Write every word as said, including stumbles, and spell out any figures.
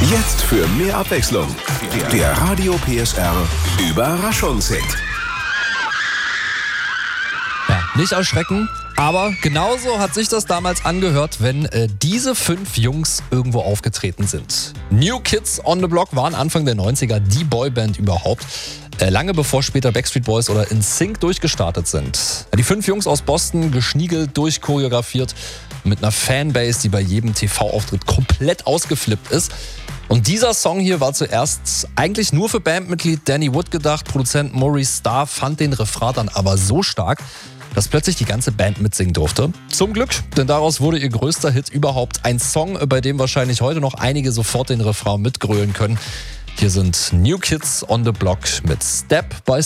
Jetzt für mehr Abwechslung. Der Radio P S R Überraschungshit. Ja, nicht erschrecken, aber genauso hat sich das damals angehört, wenn äh, diese fünf Jungs irgendwo aufgetreten sind. New Kids on the Block waren Anfang der neunziger die Boyband überhaupt. Äh, lange bevor später Backstreet Boys oder N Sync durchgestartet sind. Die fünf Jungs aus Boston, geschniegelt, durchchoreografiert, mit einer Fanbase, die bei jedem T V-Auftritt komplett ausgeflippt ist. Und dieser Song hier war zuerst eigentlich nur für Bandmitglied Danny Wood gedacht. Produzent Maurice Starr fand den Refrain dann aber so stark, dass plötzlich die ganze Band mitsingen durfte. Zum Glück, denn daraus wurde ihr größter Hit überhaupt. Ein Song, bei dem wahrscheinlich heute noch einige sofort den Refrain mitgrölen können. Hier sind New Kids on the Block mit Step by